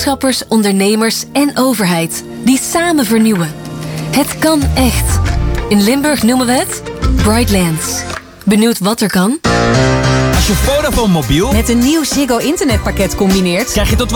Maatschappers, ondernemers en overheid die samen vernieuwen. Het kan echt. In Limburg noemen we het Brightlands. Benieuwd wat er kan? Als je Vodafone mobiel met een nieuw Ziggo internetpakket combineert, krijg je tot